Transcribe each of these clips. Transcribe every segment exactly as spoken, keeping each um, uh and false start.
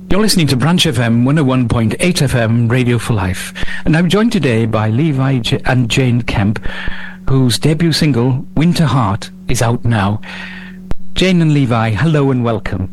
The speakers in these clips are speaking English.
You're listening to Branch F M one oh one point eight F M, Radio for Life. And I'm joined today by Levi J- and Jane Kemp, whose debut single, Winter Heart, is out now. Jane and Levi, hello and welcome.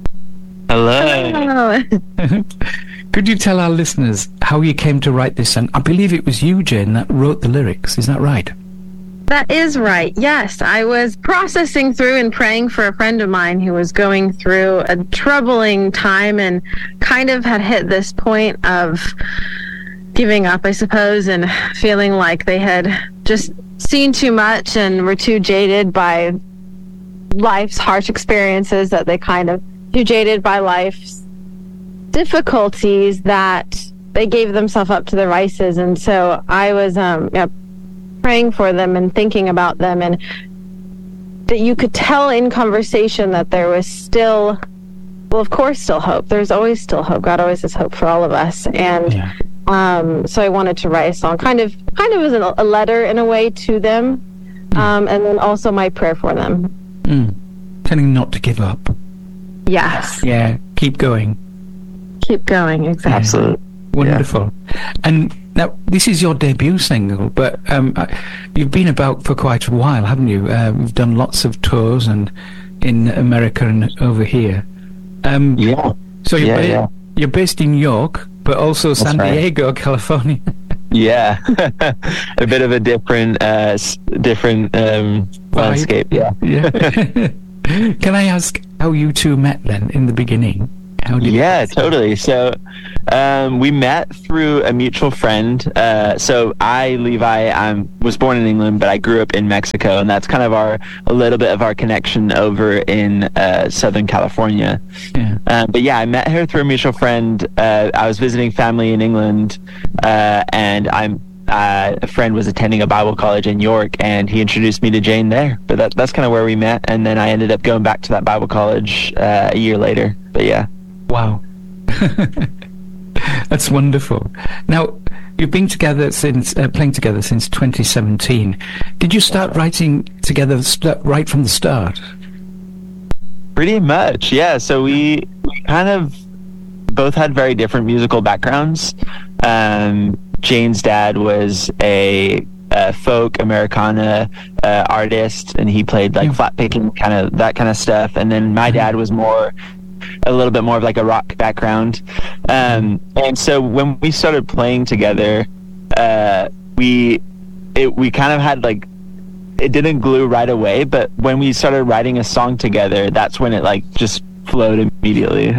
Hello. Hello. Could you tell our listeners how you came to write this song? I believe it was you, Jane, that wrote the lyrics. Is that right? That is right. Yes, I was processing through and praying for a friend of mine who was going through a troubling time and kind of had hit this point of giving up, I suppose, and feeling like they had just seen too much and were too jaded by life's harsh experiences, that they kind of too jaded by life's difficulties that they gave themselves up to the vices. And so I was um, yeah, praying for them and thinking about them, and that you could tell in conversation that there was still, well, of course, still hope. There's always still hope. God always has hope for all of us. And yeah. um, so I wanted to write a song, kind of, kind of as a letter in a way to them, mm. um, and then also my prayer for them. Mm. Telling them not to give up. Yes. Yeah. Keep going. Keep going. Exactly. Absolutely. Wonderful. Yeah. And now, this is your debut single, but um, you've been about for quite a while, haven't you? Uh, you've done lots of tours and in America and over here. Um, yeah. So you're, yeah, ba- yeah. you're based in York, but also That's San right. Diego, California. Yeah. A bit of a different, uh, s- different um, landscape. Yeah. Yeah. Can I ask how you two met then in the beginning? How did yeah, you totally. So um, we met through a mutual friend. Uh, so I, Levi, I was born in England, but I grew up in Mexico, and that's kind of our a little bit of our connection over in uh, Southern California. Yeah. Uh, but yeah, I met her through a mutual friend. Uh, I was visiting family in England, uh, and I'm uh, a friend was attending a Bible college in York, and he introduced me to Jane there. But that, that's kind of where we met, and then I ended up going back to that Bible college uh, a year later. But yeah. Wow. That's wonderful. Now, you've been together since, uh, playing together since twenty seventeen. Did you start writing together st- right from the start? Pretty much, yeah. So we, we kind of both had very different musical backgrounds. Um, Jane's dad was a, a folk Americana uh, artist, and he played like Yeah. flat picking, kind of that kind of stuff. And then my dad was more a little bit more of like a rock background. Um, and so when we started playing together, uh, we it, we kind of had like, it didn't glue right away, but when we started writing a song together, that's when it like just flowed immediately.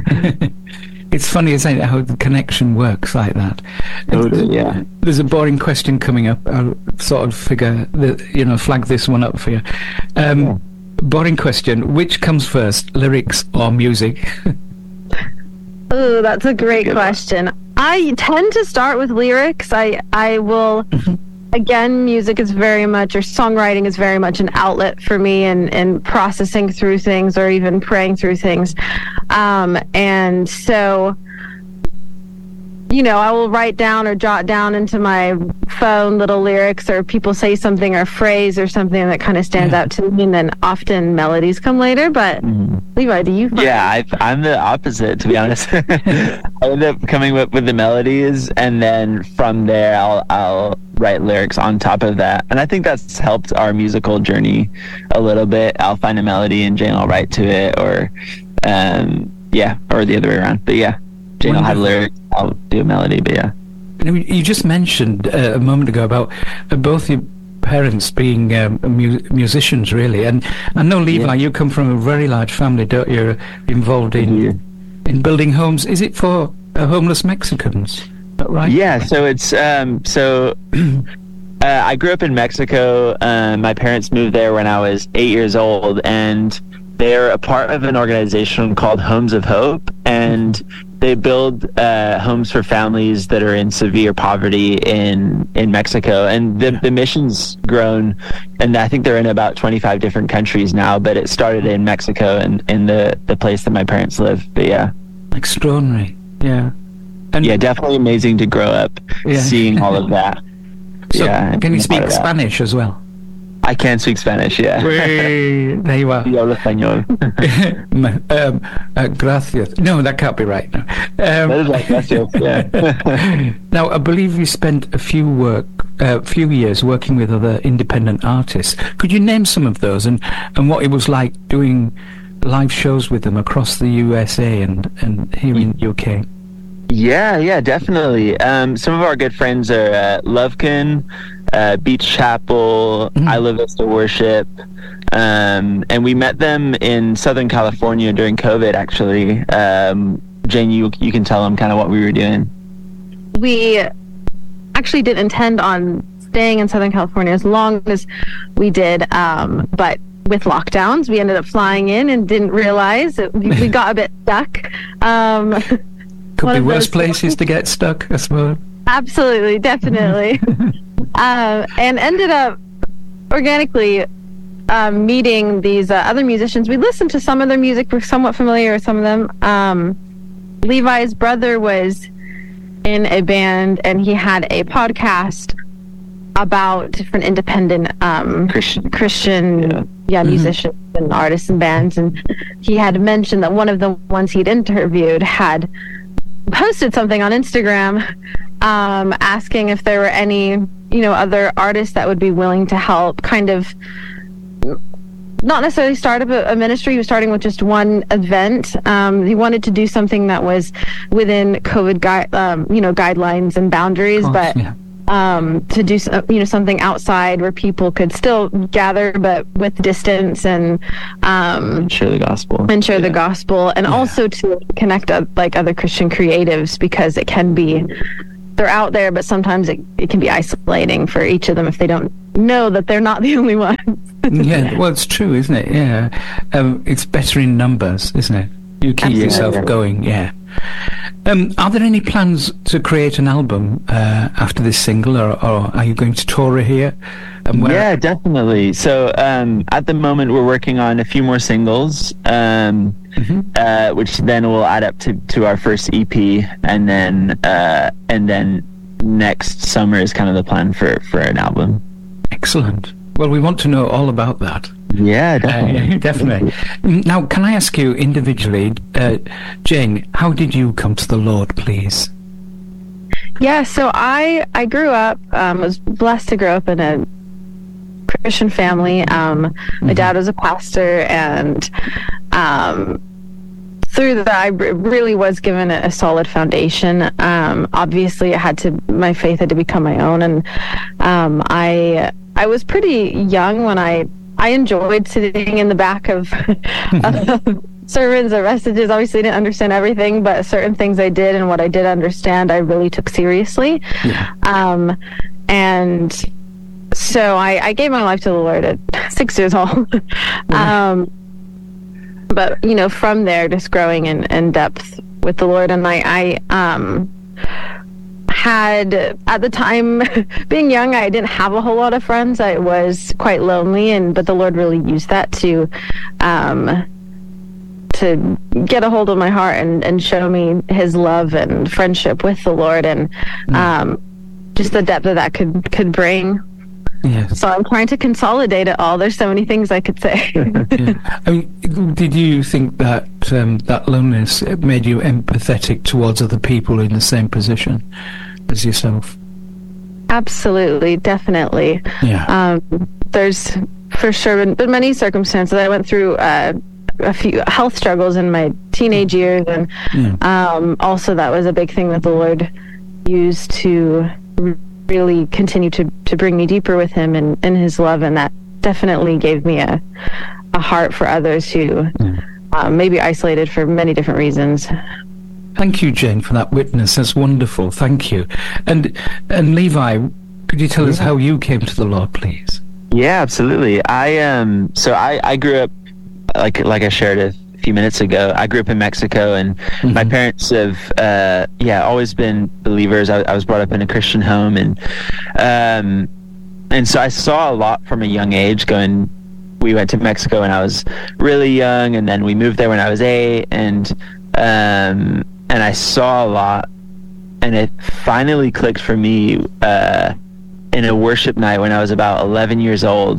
It's funny, isn't it, how the connection works like that. Totally, yeah. There's a boring question coming up. I'll sort of figure, that, you know, flag this one up for you. Um, Yeah. Boring question. Which comes first, lyrics or music? Oh, that's a great Good question. I tend to start with lyrics. I, I will, again, music is very much, or songwriting is very much an outlet for me in, in processing through things or even praying through things. Um, and so, you know, I will write down or jot down into my phone little lyrics, or people say something or a phrase or something that kind of stands Yeah. out to me, and then often melodies come later. But Mhm. Levi, do you find Yeah, I, I'm the opposite, to be honest. I end up coming up with the melodies, and then from there, I'll I'll write lyrics on top of that. And I think that's helped our musical journey a little bit. I'll find a melody, and Jane will write to it, or um, yeah, or the other way around. But yeah, Jane will have Wonderful. lyrics, I'll do a melody. But yeah. You just mentioned uh, a moment ago about uh, both your parents being um, mu- musicians, really. And I know, Levi, Yeah. you come from a very large family, don't you? You're involved in Yeah. in building homes. Is it for uh, homeless Mexicans? Is that right? Yeah, so it's um so uh, I grew up in Mexico. Um, my parents moved there when I was eight years old, and they're a part of an organization called Homes of Hope, and they build uh, homes for families that are in severe poverty in in Mexico. And the the mission's grown, and I think they're in about twenty-five different countries now. But it started in Mexico and in the the place that my parents live. But yeah. Extraordinary. Yeah. And Yeah, definitely amazing to grow up Yeah. seeing all of that. So yeah, can you being speak part of that. Spanish as well? I can speak Spanish, yeah. Wait, there you are. Yo hablo español. um, uh, gracias. No, that can't be right. No. Um, That is like gracias, yeah. Now, I believe you spent a few work, a uh, few years working with other independent artists. Could you name some of those and, and what it was like doing live shows with them across the U S A and, and here in U K? Yeah, yeah, definitely. Um, some of our good friends are uh, Lovekin, uh, Beach Chapel, mm. Isla Vista Worship, um, and we met them in Southern California during COVID, actually. Um, Jane, you you can tell them kind of what we were doing. We actually didn't intend on staying in Southern California as long as we did, um, but with lockdowns, we ended up flying in and didn't realize it, we, we got a bit stuck. Um, Could be worse places to get stuck, I suppose. Absolutely, definitely. um, and ended up organically um, meeting these uh, other musicians. We listened to some of their music. We're somewhat familiar with some of them. Um, Levi's brother was in a band, and he had a podcast about different independent um, Christian, Christian yeah, yeah Mm-hmm. musicians and artists and bands. And he had mentioned that one of the ones he'd interviewed had posted something on Instagram um, asking if there were any, you know, other artists that would be willing to help kind of not necessarily start up a, a ministry. He was starting with just one event. Um, he wanted to do something that was within COVID gui- um, you know, guidelines and boundaries, Course, but yeah. um, to do you know something outside where people could still gather but with distance and um, share the gospel. and share yeah. the gospel, and Yeah. also to connect uh, like other Christian creatives, because it can be they're out there, but sometimes it, it can be isolating for each of them if they don't know that they're not the only ones. Yeah, well, it's true, isn't it? Yeah, um, it's better in numbers, isn't it? You keep Absolutely. yourself going. Yeah. Um, are there any plans to create an album uh, after this single, or, or are you going to tour here? And where? Yeah, definitely. So um, at the moment, we're working on a few more singles, um, Mm-hmm. uh, which then will add up to, to our first E P, and then uh, and then next summer is kind of the plan for, for an album. Excellent. Well, we want to know all about that. Yeah, definitely. Uh, definitely. Now, can I ask you individually, uh, Jane, how did you come to the Lord, please? Yeah, so I I grew up, um, was blessed to grow up in a Christian family. Um, my Mm-hmm. dad was a pastor, and um, through that, I r- really was given a, a solid foundation. Um, obviously, I had to my faith had to become my own, and um, I I was pretty young when I I enjoyed sitting in the back of. of sermons or messages. Obviously, I didn't understand everything, but certain things I did, and what I did understand, I really took seriously. Yeah. Um, and so I, I gave my life to the Lord at six years old. um, but you know, from there, just growing in, in depth with the Lord, and I, I um, had at the time, being young, I didn't have a whole lot of friends. I was quite lonely, and but the Lord really used that to. Um, to get a hold of my heart and, and show me his love and friendship with the Lord, and um, just the depth that that could, could bring. Yes. So I'm trying to consolidate it all. There's so many things I could say. Yeah. I mean, did you think that um, that loneliness made you empathetic towards other people in the same position as yourself? Absolutely, definitely. Yeah. Um, there's for sure been, been many circumstances. I went through uh, a few health struggles in my teenage years, and Yeah. um, also that was a big thing that the Lord used to r- really continue to, to bring me deeper with him and, and his love, and that definitely gave me a, a heart for others who Yeah. um, may be isolated for many different reasons. Thank you, Jane, for that witness. That's wonderful. Thank you. And and Levi, could you tell us how you came to the Lord, please? Yeah, absolutely. I um so I, I grew up like like I shared a few minutes ago. I grew up in Mexico, and Mm-hmm. my parents have uh yeah always been believers. I, I was brought up in a Christian home, and um and so I saw a lot from a young age. Going, we went to Mexico when I was really young, and then we moved there when I was eight, and um and I saw a lot, and it finally clicked for me uh in a worship night when I was about eleven years old.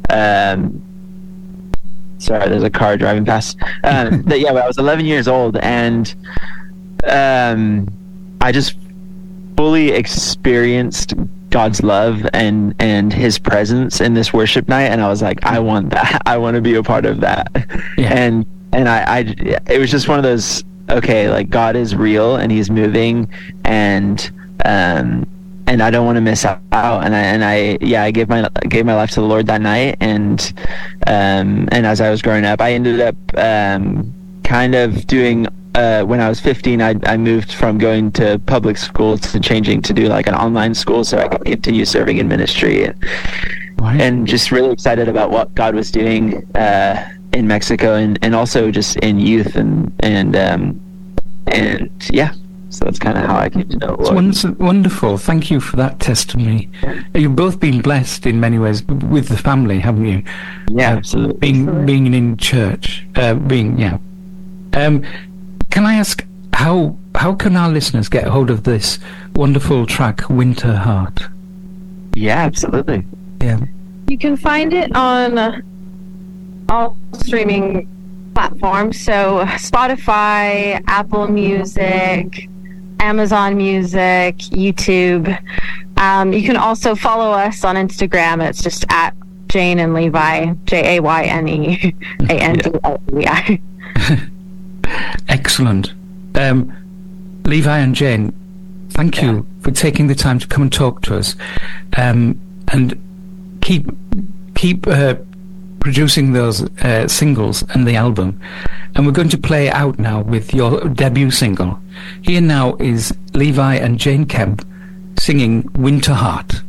Um, sorry, there's a car driving past. Um, but yeah, but I was eleven years old, and um, I just fully experienced God's love and and His presence in this worship night, and I was like, I want that. I want to be a part of that. Yeah. And and I, I, it was just one of those. Okay, like God is real and He's moving, and um, and I don't want to miss out. And I and I yeah, I gave my gave my life to the Lord that night, and um, and as I was growing up, I ended up um, kind of doing. Uh, when I was fifteen, I, I moved from going to public school to changing to do like an online school so I could continue serving in ministry. And, right. and just really excited about what God was doing uh, in Mexico, and, and also just in youth. And and um, and yeah, so that's kind of how I came to know the Lord. It's wonderful. Thank you for that testimony. You've both been blessed in many ways with the family, haven't you? Yeah, uh, absolutely. Being, absolutely. being in church, uh, being, yeah. Um, Can I ask, how how can our listeners get hold of this wonderful track, Winter Heart? Yeah, absolutely. Yeah. You can find it on uh, all streaming platforms, so Spotify, Apple Music, Amazon Music, YouTube. Um, you can also follow us on Instagram. It's just at Jane and Levi, J A Y N E A N D L E I. Excellent. Um, Levi and Jane, thank you yeah. for taking the time to come and talk to us, um, and keep keep uh, producing those uh, singles and the album. And we're going to play out now with your debut single. Here now is Levi and Jane Kemp singing Winter Heart.